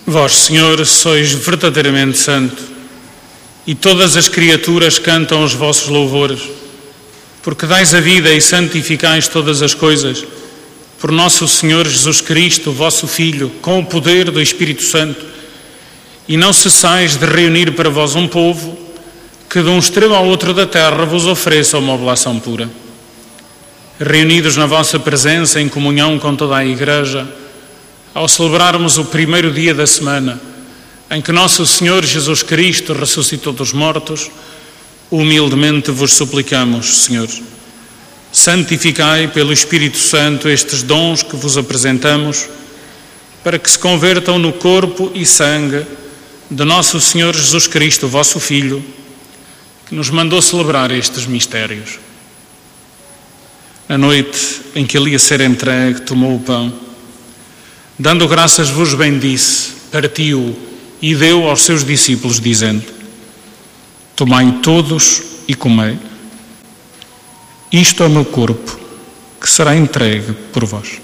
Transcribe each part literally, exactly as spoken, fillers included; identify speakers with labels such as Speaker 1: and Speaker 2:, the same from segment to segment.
Speaker 1: Vós, Senhor, sois verdadeiramente santo, e todas as criaturas cantam os vossos louvores, porque dais a vida e santificais todas as coisas, por nosso Senhor Jesus Cristo, vosso Filho, com o poder do Espírito Santo, e não cessais de reunir para vós um povo, que de um extremo ao outro da terra vos ofereça uma oblação pura. Reunidos na vossa presença, em comunhão com toda a Igreja, ao celebrarmos o primeiro dia da semana, em que nosso Senhor Jesus Cristo ressuscitou dos mortos, humildemente vos suplicamos, Senhor, santificai pelo Espírito Santo estes dons que vos apresentamos, para que se convertam no corpo e sangue de nosso Senhor Jesus Cristo, vosso Filho, que nos mandou celebrar estes mistérios. Na noite em que ele ia ser entregue, tomou o pão, dando graças vos bendisse, partiu e deu aos seus discípulos, dizendo: tomai todos e comei. Isto é o meu corpo, que será entregue por vós.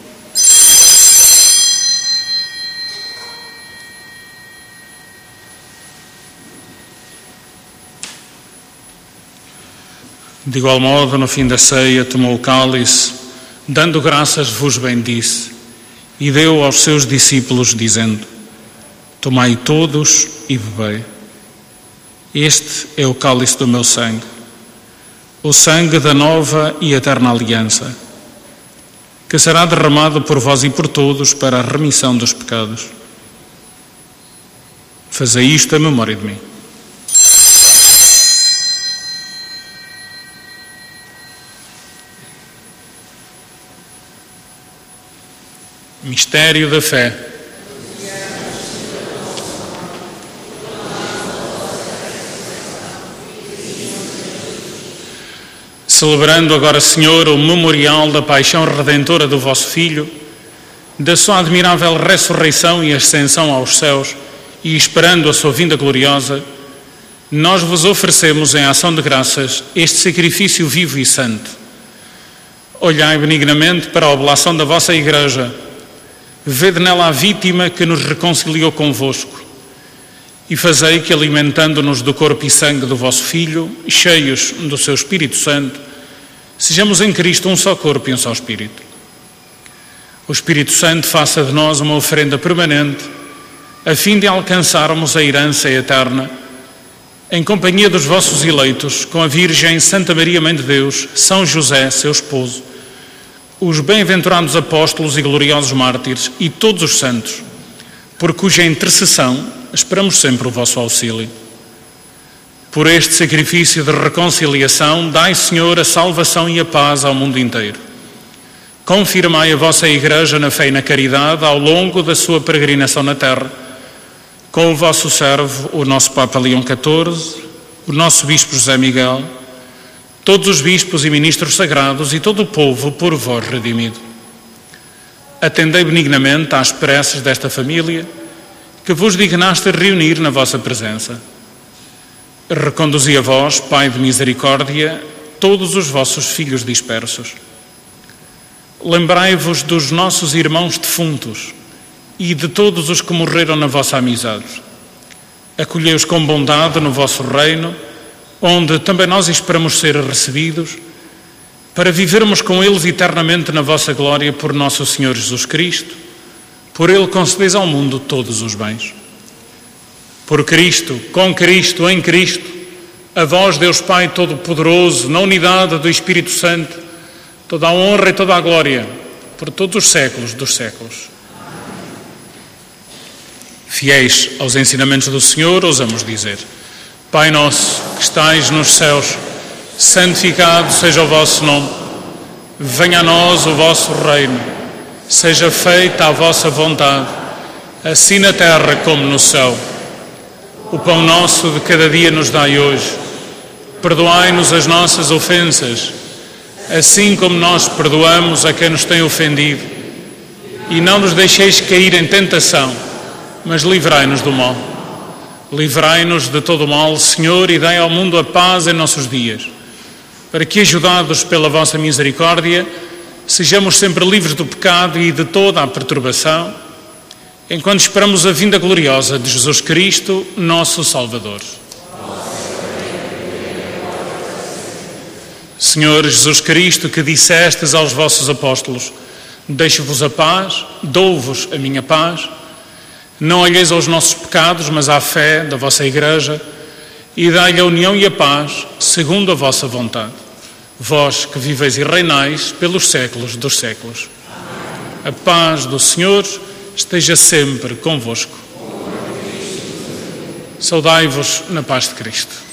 Speaker 1: De igual modo, no fim da ceia, tomou o cálice, dando graças vos bendisse, e deu aos seus discípulos, dizendo: tomai todos e bebei. Este é o cálice do meu sangue, o sangue da nova e eterna aliança, que será derramado por vós e por todos para a remissão dos pecados. Fazei isto em memória de mim. Mistério da fé. Celebrando agora, Senhor, o memorial da paixão redentora do vosso Filho, da sua admirável ressurreição e ascensão aos céus, e esperando a sua vinda gloriosa, nós vos oferecemos em ação de graças este sacrifício vivo e santo. Olhai benignamente para a oblação da vossa Igreja, vede nela a vítima que nos reconciliou convosco, e fazei que, alimentando-nos do corpo e sangue do vosso Filho, cheios do seu Espírito Santo, sejamos em Cristo um só corpo e um só Espírito. O Espírito Santo faça de nós uma oferenda permanente, a fim de alcançarmos a herança eterna, em companhia dos vossos eleitos, com a Virgem Santa Maria, Mãe de Deus, São José, seu esposo, os bem-aventurados apóstolos e gloriosos mártires e todos os santos, por cuja intercessão esperamos sempre o vosso auxílio. Por este sacrifício de reconciliação, dai, Senhor, a salvação e a paz ao mundo inteiro. Confirmai a vossa Igreja na fé e na caridade ao longo da sua peregrinação na terra, com o vosso servo, o nosso Papa Leão catorze, o nosso Bispo José Miguel, todos os bispos e ministros sagrados e todo o povo por vós redimido. Atendei benignamente às preces desta família, que vos dignaste reunir na vossa presença. Reconduzi a vós, Pai de misericórdia, todos os vossos filhos dispersos. Lembrai-vos dos nossos irmãos defuntos e de todos os que morreram na vossa amizade. Acolhei-os com bondade no vosso reino, onde também nós esperamos ser recebidos, para vivermos com eles eternamente na vossa glória por nosso Senhor Jesus Cristo. Por ele concedeis ao mundo todos os bens. Por Cristo, com Cristo, em Cristo, a vós, Deus Pai Todo-Poderoso, na unidade do Espírito Santo, toda a honra e toda a glória, por todos os séculos dos séculos. Fiéis aos ensinamentos do Senhor, ousamos dizer: Pai nosso, que estais nos céus, santificado seja o vosso nome. Venha a nós o vosso reino. Seja feita a vossa vontade, assim na terra como no céu. O pão nosso de cada dia nos dai hoje. Perdoai-nos as nossas ofensas, assim como nós perdoamos a quem nos tem ofendido. E não nos deixeis cair em tentação, mas livrai-nos do mal. Livrai-nos de todo o mal, Senhor, e dai ao mundo a paz em nossos dias, para que, ajudados pela vossa misericórdia, sejamos sempre livres do pecado e de toda a perturbação, enquanto esperamos a vinda gloriosa de Jesus Cristo, nosso Salvador. Senhor Jesus Cristo, que dissestes aos vossos apóstolos: deixo-vos a paz, dou-vos a minha paz, não olheis aos nossos pecados, mas à fé da vossa Igreja, e dai-lhe a união e a paz, segundo a vossa vontade. Vós que viveis e reinais pelos séculos dos séculos. A paz do Senhor esteja sempre convosco. Saudai-vos na paz de Cristo.